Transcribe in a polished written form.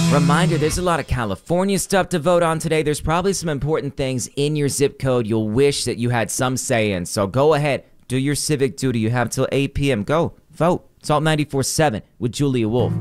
Reminder, there's a lot of California stuff to vote on today. There's probably some important things in your zip code you'll wish that you had some say in. So go ahead, do your civic duty. You have till 8 p.m. Go, vote. Salt 94.7 with Julia Wolf.